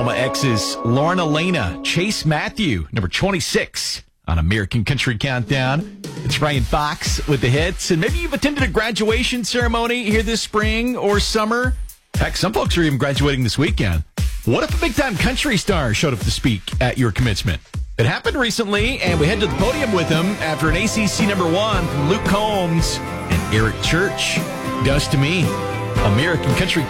Oklahoma X's Lauren Elena, Chase Matthew, number 26 on American Country Countdown. It's Ryan Fox with the hits. And maybe you've attended a graduation ceremony here this spring or summer. Heck, some folks are even graduating this weekend. What if a big-time country star showed up to speak at your commencement? It happened recently, and we head to the podium with him after an ACC number 1 from Luke Combs and Eric Church. Does to Me. American Country